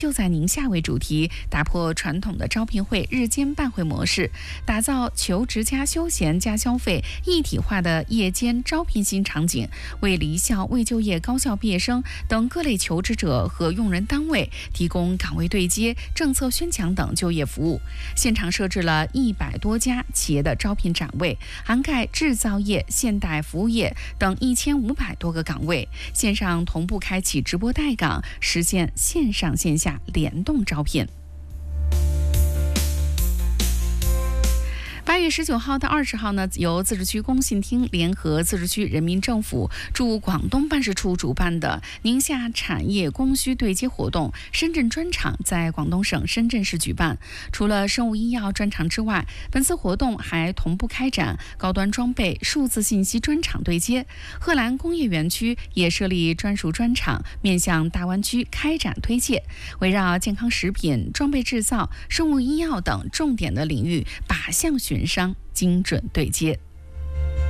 就在宁夏为主题，打破传统的招聘会日间办会模式，打造求职加休闲加消费一体化的夜间招聘新场景，为离校未就业高校毕业生等各类求职者和用人单位提供岗位对接、政策宣讲等就业服务。现场设置了100多家企业的招聘展位，涵盖制造业、现代服务业等1500多个岗位，线上同步开启直播带岗，实现线上线下联动招聘。8月19号到20号呢，由自治区工信厅联合自治区人民政府驻广东办事处主办的宁夏产业供需对接活动深圳专场在广东省深圳市举办。除了生物医药专场之外，本次活动还同步开展高端装备、数字信息专场对接。贺兰工业园区也设立专属专场，面向大湾区开展推介，围绕健康食品、装备制造、生物医药等重点的领域靶向寻商，精准对接。